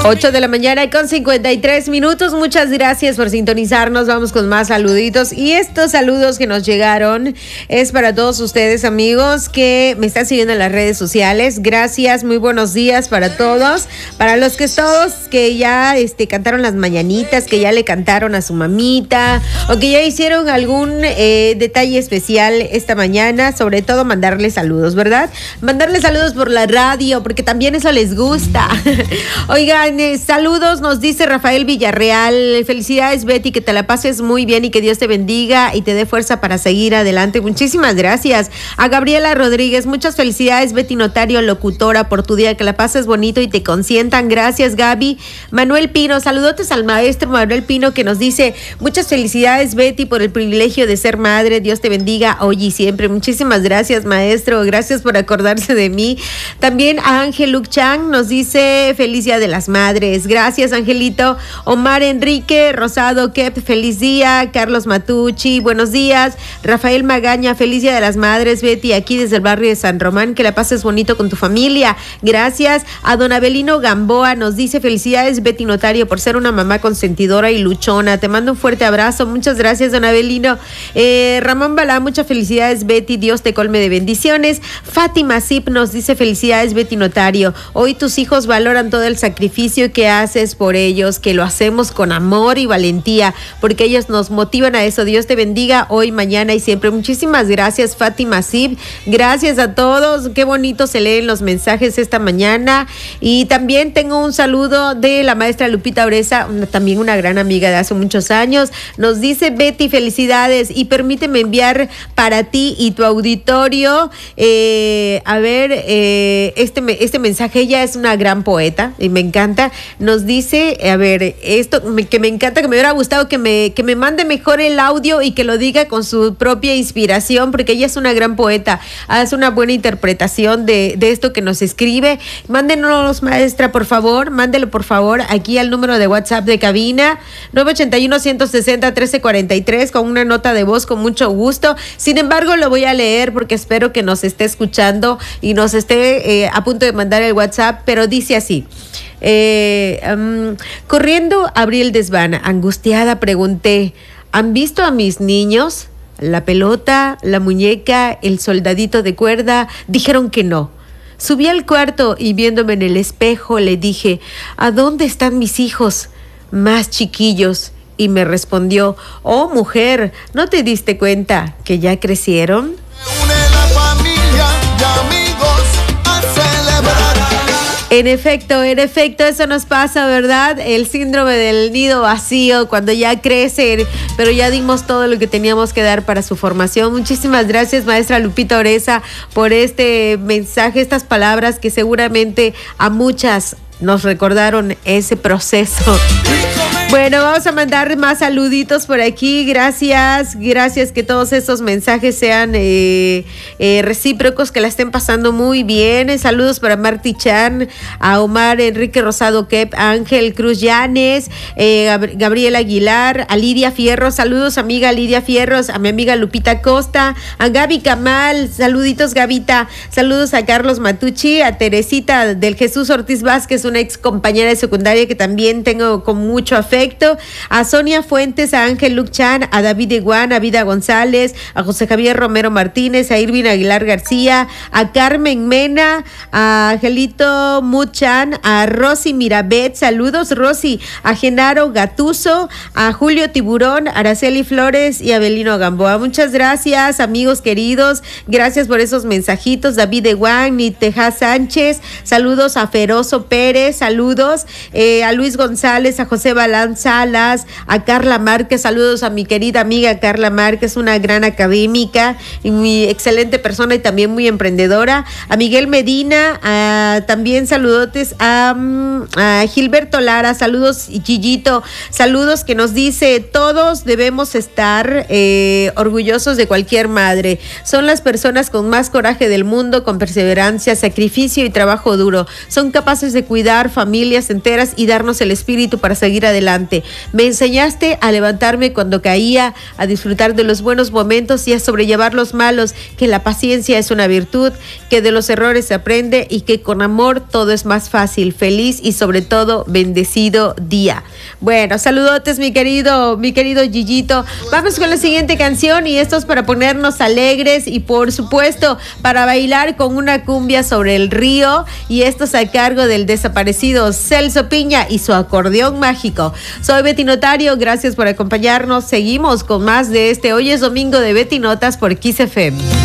8 de la mañana con 53 minutos. Muchas gracias por sintonizarnos. Vamos con más saluditos. Y estos saludos que nos llegaron es para todos ustedes, amigos, que me están siguiendo en las redes sociales. Gracias, muy buenos días para todos. Para los que todos que ya cantaron las mañanitas, que ya le cantaron a su mamita o que ya hicieron algún detalle especial esta mañana. Sobre todo mandarles saludos, ¿verdad? Mandarles saludos por la radio, porque también eso les gusta. Oigan, saludos, nos dice Rafael Villarreal. Felicidades, Betty, que te la pases muy bien y que Dios te bendiga y te dé fuerza para seguir adelante. Muchísimas gracias. A Gabriela Rodríguez, muchas felicidades, Betty Notario, locutora, por tu día, que la pases bonito y te consientan. Gracias, Gaby. Manuel Pino, saludotes al maestro Manuel Pino, que nos dice muchas felicidades, Betty, por el privilegio de ser madre. Dios te bendiga hoy y siempre. Muchísimas gracias, maestro. Gracias por acordarse de mí. También a Ángel Luc Chang nos dice feliz día de las madres. Gracias, Angelito. Omar Enrique Rosado Kep, feliz día. Carlos Matucci, buenos días. Rafael Magaña, feliz día de las madres, Betty, aquí desde el barrio de San Román, que la pases bonito con tu familia. Gracias. A don Abelino Gamboa nos dice felicidades, Betty Notario, por ser una mamá consentidora y luchona. Te mando un fuerte abrazo. Muchas gracias, don Abelino. Ramón Balá, muchas felicidades, Betty, Dios te colme de bendiciones. Fátima Zip nos dice felicidades, Betty Notario. Hoy tus hijos valoran todo el sacrificio que haces por ellos, que lo hacemos con amor y valentía, porque ellos nos motivan a eso. Dios te bendiga hoy, mañana y siempre. Muchísimas gracias, Fátima Sib. Gracias a todos. Qué bonito se leen los mensajes esta mañana. Y también tengo un saludo de la maestra Lupita Oreza, también una gran amiga de hace muchos años. Nos dice Betty, felicidades, y permíteme enviar para ti y tu auditorio este mensaje. Ella es una gran poeta y me encanta. Nos dice, esto que me encanta, que me hubiera gustado que me mande mejor el audio y que lo diga con su propia inspiración, porque ella es una gran poeta, hace una buena interpretación de esto que nos escribe. Mándenos, maestra, por favor, mándelo por favor aquí al número de WhatsApp de cabina 981-160-1343 con una nota de voz, con mucho gusto. Sin embargo, lo voy a leer porque espero que nos esté escuchando y nos esté a punto de mandar el WhatsApp, pero dice así. Corriendo abrí el desván, angustiada pregunté, ¿han visto a mis niños? La pelota, la muñeca, el soldadito de cuerda, dijeron que no. Subí al cuarto y viéndome en el espejo le dije, ¿a dónde están mis hijos más chiquillos? Y me respondió, oh mujer, ¿no te diste cuenta que ya crecieron? Une la familia y amigos a celebrar. En efecto, eso nos pasa, ¿verdad? El síndrome del nido vacío, cuando ya crecen, pero ya dimos todo lo que teníamos que dar para su formación. Muchísimas gracias, maestra Lupita Oreza, por este mensaje, estas palabras que seguramente a muchas nos recordaron ese proceso. Bueno, vamos a mandar más saluditos por aquí. Gracias, que todos estos mensajes sean recíprocos, que la estén pasando muy bien. Saludos para Marti Chan, a Omar Enrique Rosado Kep, a Ángel Cruz Llanes, Gabriel Aguilar, a Lidia Fierros. Saludos, amiga Lidia Fierros, a mi amiga Lupita Costa, a Gaby Camal. Saluditos, Gavita. Saludos a Carlos Matucci, a Teresita del Jesús Ortiz Vázquez, una ex compañera de secundaria que también tengo con mucho afecto. A Sonia Fuentes, a Ángel Luc Chan, a David Iguán, a Vida González, a José Javier Romero Martínez, a Irvin Aguilar García, a Carmen Mena, a Angelito Muchan, a Rosy Mirabet, saludos Rosy, a Genaro Gatuso, a Julio Tiburón, a Araceli Flores y a Belino Gamboa. Muchas gracias, amigos queridos, gracias por esos mensajitos. David Iguán, Niteja Sánchez, saludos a Ferozo Pérez, saludos a Luis González, a José Balán Salas, a Carla Márquez. Saludos a mi querida amiga Carla Márquez, una gran académica y muy excelente persona y también muy emprendedora. A Miguel Medina, también saludotes a Gilberto Lara, saludos Gillito, saludos, que nos dice, todos debemos estar orgullosos de cualquier madre. Son las personas con más coraje del mundo, con perseverancia, sacrificio y trabajo duro. Son capaces de cuidar familias enteras y darnos el espíritu para seguir adelante. adelante. Me enseñaste a levantarme cuando caía, a disfrutar de los buenos momentos y a sobrellevar los malos, que la paciencia es una virtud, que de los errores se aprende y que con amor todo es más fácil. Feliz y sobre todo bendecido día. Bueno, saludotes mi querido Gigito. Vamos con la siguiente canción y esto es para ponernos alegres y por supuesto para bailar con una cumbia sobre el río, y esto es a cargo del desaparecido Celso Piña y su acordeón mágico. Soy Betty Notario, gracias por acompañarnos. Seguimos con más de este Hoy es Domingo de Betty Notas por Kiss FM.